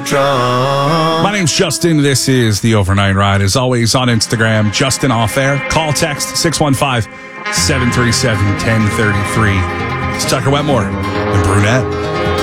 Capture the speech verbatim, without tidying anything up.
drunk. My name's Justin. This is The Overnight Ride. As always, on Instagram, Justin Off Air. Call, text six one five, seven three seven, one zero three three. It's Tucker Wetmore and Brunette.